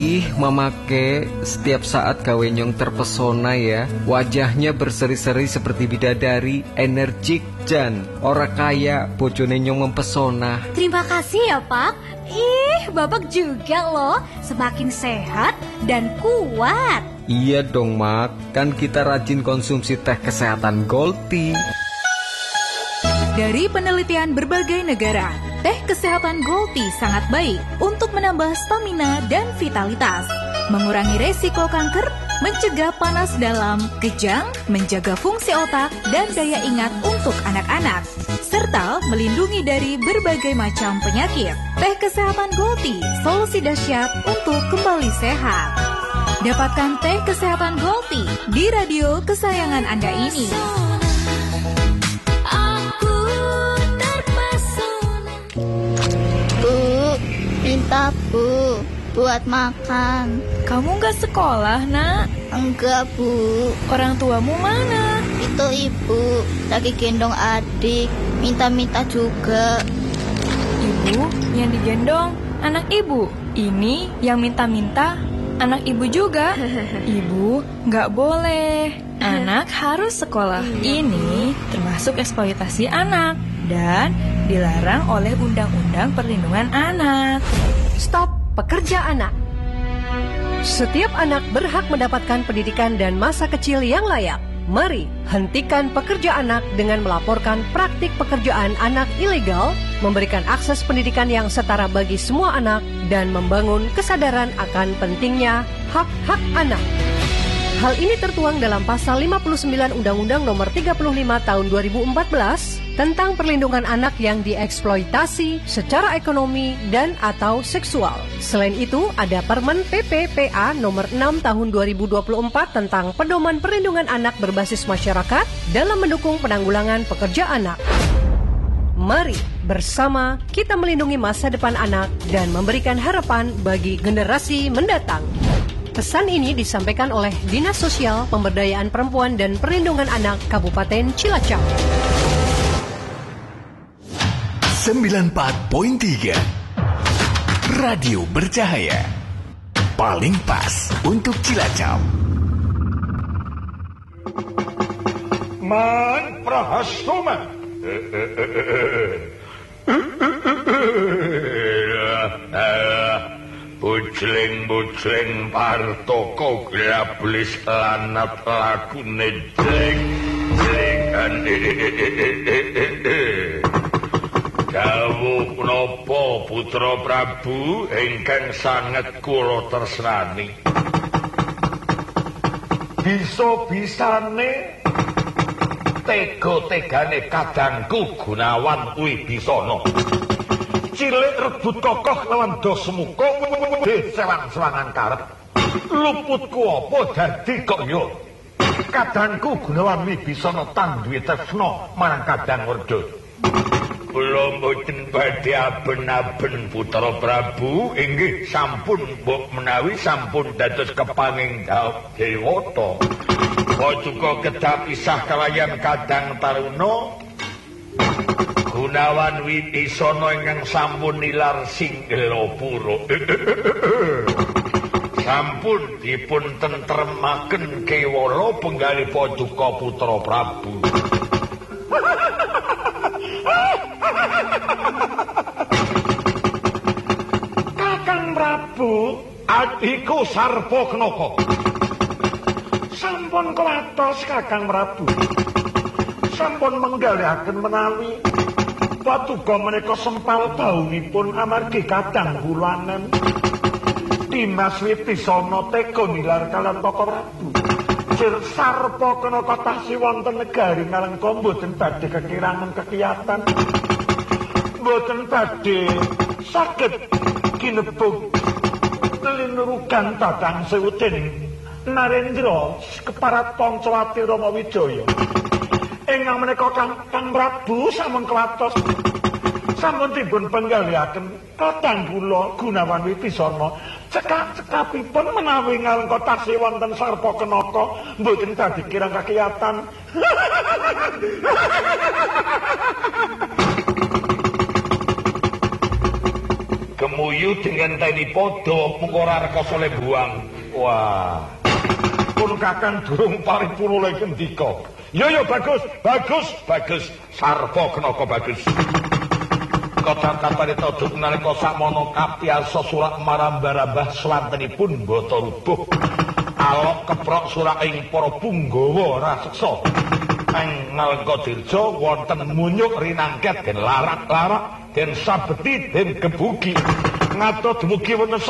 Ih, Mama Ke, setiap saat gawe nyong terpesona ya. Wajahnya berseri-seri seperti bidadari, energik jan. Ora kaya bojone nyong mempesona. Terima kasih ya, Pak. Ih, Bapak juga loh, semakin sehat dan kuat. Iya dong, Mak. Kan kita rajin konsumsi teh kesehatan Gold Tea. Dari penelitian berbagai negara, teh kesehatan Gold Tea sangat baik untuk menambah stamina dan vitalitas, mengurangi resiko kanker, mencegah panas dalam, kejang, menjaga fungsi otak dan daya ingat untuk anak-anak, serta melindungi dari berbagai macam penyakit. Teh kesehatan Gold Tea, solusi dahsyat untuk kembali sehat. Dapatkan teh kesehatan Gold Tea di radio kesayangan Anda ini. Minta Bu buat makan. Kamu gak sekolah, Nak? Enggak, Bu. Orang tuamu mana? Itu Ibu lagi gendong adik, minta-minta juga. Ibu yang digendong anak ibu. Ini yang minta-minta anak ibu juga. Ibu gak boleh. Anak harus sekolah. Ini termasuk eksploitasi anak dan dilarang oleh Undang-Undang Perlindungan Anak. Stop pekerja anak. Setiap anak berhak mendapatkan pendidikan dan masa kecil yang layak. Mari hentikan pekerja anak dengan melaporkan praktik pekerjaan anak ilegal, memberikan akses pendidikan yang setara bagi semua anak, dan membangun kesadaran akan pentingnya hak-hak anak. Hal ini tertuang dalam pasal 59 Undang-Undang Nomor 35 Tahun 2014 tentang perlindungan anak yang dieksploitasi secara ekonomi dan atau seksual. Selain itu, ada Permen PPPA Nomor 6 Tahun 2024 tentang pedoman perlindungan anak berbasis masyarakat dalam mendukung penanggulangan pekerja anak. Mari bersama kita melindungi masa depan anak dan memberikan harapan bagi generasi mendatang. Pesan ini disampaikan oleh Dinas Sosial Pemberdayaan Perempuan dan Perlindungan Anak Kabupaten Cilacap. 94.3 Radio Bercahaya, paling pas untuk Cilacap. Man Prahastoma. Bucling partoko grablis lanat lakune jling-jlingan. Dawuh napa putra Prabu ingkang sanget kula tresnani. Bisa-bisane tega-tegane kadangku Gunawan Wibisana. Cilik rebut kokoh lawan Dasmuka, selang-selangan karep. Luputku apa dadi kok yo? Kadangku Gunawan Wibisana tanduwe tresna marang Kadang Werda. Kula mboten badhe aben-aben Putra Prabu, inggih sampun mbok menawi sampun dados kepanging dewata. Paduka kedah pisah kalayan Kadang Taruna. Gunawan Wibisana ingkang sampun nilar Singgelapura. Sampun dipun tentremaken kewala penggalih Paduka Putra Prabu. Kakang Prabu, adhiku Sarpakenaka. Sampun klathos Kakang Prabu. Sampun menggalihaken menawi Paduka menika sempal baunipun amargi Kadang kulanen. Dimas Wibisana teka nilar kaliyan Kaka Prabu. Sir Sarpakenaka tasih wonten negari Nalengka mboten badhe kekirangan kekiyatan. Mboten badhe saged kinebug linurugan Dadang Sewu dening Narendra keparat Pancawati Rama Wijaya. Ingkang menika Kakang Prabu sampun klathos. Sampun dipun penggalihaken Kadang kula Gunawan Wibisana. Cekak-cekapipun menawi ngalengka tasih wonten Sarpakenaka mboten dadi kirang kakiyatan. Pamuyu dengan teni podo mengora rekoso buang. Wah. Pun kakang durung paripurna lek ngendika. Yo bagus. Sarva kenaka bagus. Kata-katane todhok nalika sakmono kapiyasa surak marambah-rambah swantenipun bata rubuh. Alok keprok surak ing para punggawa raseksa. Ing nalika dirja wonten munyuk rinangket den larak-larak den sabeti den gebuki. Ngato dumugi wonten